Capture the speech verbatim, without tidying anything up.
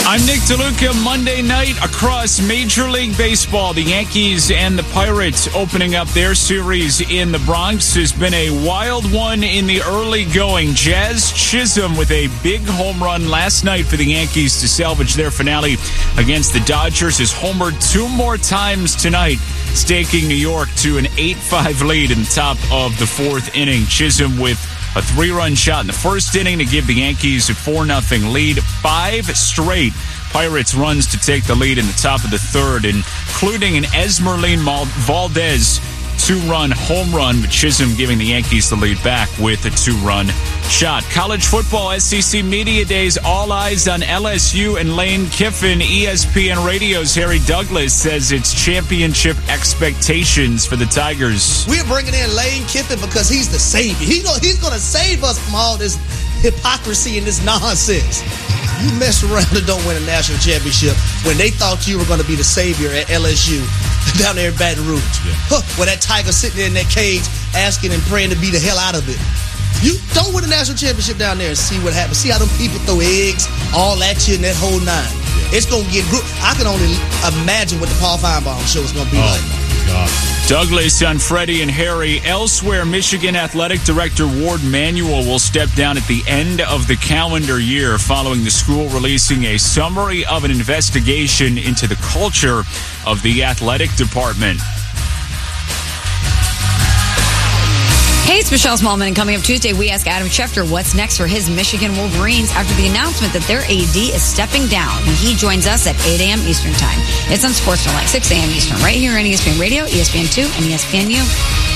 I'm Nick DeLuca. Monday night across Major League Baseball, the Yankees and the Pirates opening up their series in the Bronx has been a wild one in the early going. Jazz Chisholm with a big home run last night for the Yankees to salvage their finale against the Dodgers has homered two more times tonight, staking New York to an eight five lead in the top of the fourth inning. Chisholm with a three-run shot in the first inning to give the Yankees a four nothing lead. Five straight Pirates runs to take the lead in the top of the third, including an Esmeralyn Valdez two-run home run, but Chisholm giving the Yankees the lead back with a two-run shot. College football S E C Media Days, all eyes on L S U and Lane Kiffin. E S P N Radio's Harry Douglas says it's championship expectations for the Tigers. We're bringing in Lane Kiffin because he's the savior. He go, he's going to save us from all this hypocrisy and this nonsense. You mess around and don't win a national championship when they thought you were going to be the savior at L S U down there in Baton Rouge. Yeah. Huh, where that tiger sitting there in that cage asking and praying to be the hell out of it. You don't win a national championship down there and see what happens. See how them people throw eggs all at you and that whole nine. Yeah. It's going to get group. I can only imagine what the Paul Feinbaum show is going to be oh like. God. Douglas on Freddie and Harry. Elsewhere, Michigan Athletic Director Ward Manuel will step down at the end of the calendar year following the school releasing a summary of an investigation into the culture of the athletic department. Hey, it's Michelle Smallman, and coming up Tuesday, we ask Adam Schefter what's next for his Michigan Wolverines after the announcement that their A D is stepping down. And he joins us at eight a.m. Eastern Time. It's on Sports for like six a.m. Eastern, right here on E S P N Radio, E S P N two, and E S P N U.